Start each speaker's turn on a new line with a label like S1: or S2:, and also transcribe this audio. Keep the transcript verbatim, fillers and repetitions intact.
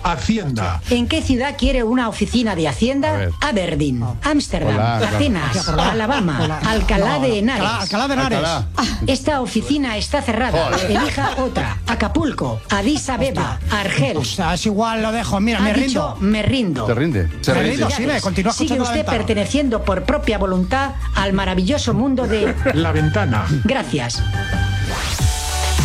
S1: Hacienda.
S2: ¿En qué ciudad quiere una oficina de Hacienda? Aberdeen, Ámsterdam, Atenas, Alabama, Alcalá de Henares.
S3: Alcalá de Henares.
S2: Esta oficina está cerrada. Elija otra. Acapulco, Addis Abeba, Argel.
S3: O sea, es igual, lo dejo. Mira, me
S2: Ha dicho,
S3: rindo.
S2: me rindo.
S4: ¿Te rinde? Se
S3: Me
S4: rinde.
S3: rindo, sí, me continúa
S2: Sigue
S3: escuchando la
S2: usted
S3: ventana.
S2: perteneciendo por propia voluntad al maravilloso mundo de...
S1: La Ventana.
S2: Gracias.